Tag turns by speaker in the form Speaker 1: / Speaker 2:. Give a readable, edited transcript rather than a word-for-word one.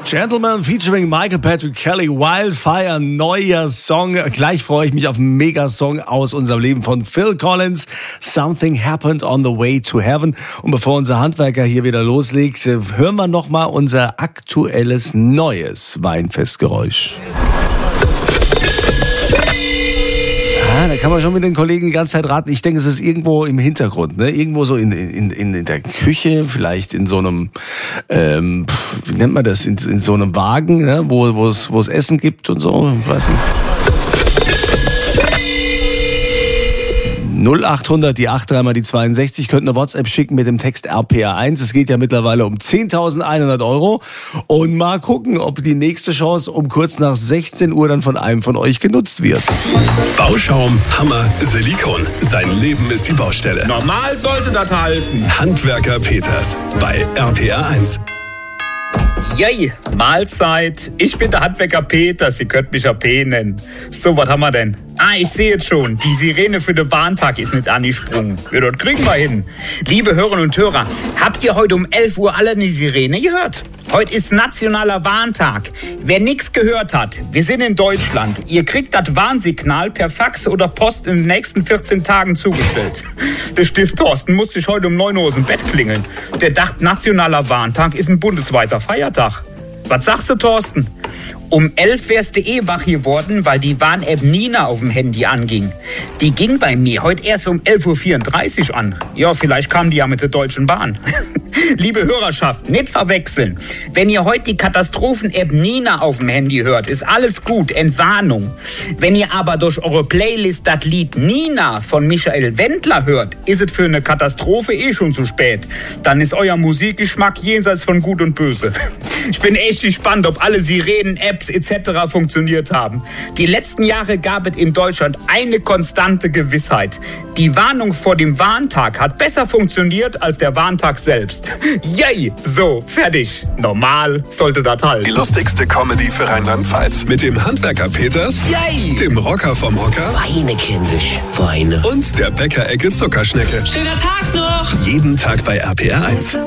Speaker 1: Gentleman featuring Michael Patrick Kelly, Wildfire, neuer Song. Gleich freue ich mich auf einen Megasong aus unserem Leben von Phil Collins. Something Happened on the Way to Heaven. Und bevor unser Handwerker hier wieder loslegt, hören wir nochmal unser aktuelles neues Weinfestgeräusch. Da kann man schon mit den Kollegen die ganze Zeit raten. Ich denke, es ist irgendwo im Hintergrund, ne? Irgendwo so in der Küche, vielleicht in so einem, wie nennt man das, in so einem Wagen, ne? wo es Essen gibt und so, ich weiß nicht. 0800, die 83 mal die 62, könnt eine WhatsApp schicken mit dem Text RPA1. Es geht ja mittlerweile um 10.100 Euro. Und mal gucken, ob die nächste Chance um kurz nach 16 Uhr dann von einem von euch genutzt wird.
Speaker 2: Bauschaum, Hammer, Silikon. Sein Leben ist die Baustelle.
Speaker 3: Normal sollte das halten.
Speaker 2: Handwerker Peters bei RPA1.
Speaker 3: Yay, Mahlzeit. Ich bin der Handwerker Peter, Sie könnt mich AP nennen. So, was haben wir denn? Ich sehe jetzt schon, die Sirene für den Warntag ist nicht angesprungen. Ja, das kriegen wir hin. Liebe Hörerinnen und Hörer, habt ihr heute um 11 Uhr alle eine Sirene gehört? Heute ist nationaler Warntag. Wer nichts gehört hat, wir sind in Deutschland. Ihr kriegt das Warnsignal per Fax oder Post in den nächsten 14 Tagen zugestellt. Der Stift Thorsten musste sich heute um 9 Uhr aus dem Bett klingeln. Der dachte, nationaler Warntag ist ein bundesweiter Feiertag. Was sagst du, Thorsten? Um 11 wärst du wach geworden, weil die Warn-App Nina auf dem Handy anging. Die ging bei mir heute erst um 11.34 Uhr an. Ja, vielleicht kam die ja mit der Deutschen Bahn. Liebe Hörerschaft, nicht verwechseln. Wenn ihr heute die Katastrophen-App Nina auf dem Handy hört, ist alles gut, Entwarnung. Wenn ihr aber durch eure Playlist das Lied Nina von Michael Wendler hört, ist es für eine Katastrophe schon zu spät. Dann ist euer Musikgeschmack jenseits von Gut und Böse. Ich bin echt gespannt, ob alle Sirenen, Apps etc. funktioniert haben. Die letzten Jahre gab es in Deutschland eine konstante Gewissheit. Die Warnung vor dem Warntag hat besser funktioniert als der Warntag selbst. Yay! So, fertig. Normal sollte das halten.
Speaker 2: Die lustigste Comedy für Rheinland-Pfalz. Mit dem Handwerker Peters.
Speaker 3: Yay!
Speaker 2: Dem Rocker vom Hocker.
Speaker 4: Weine, kindisch, weine.
Speaker 2: Und der Bäckerecke Zuckerschnecke.
Speaker 4: Schöner Tag noch!
Speaker 2: Jeden Tag bei RPA1.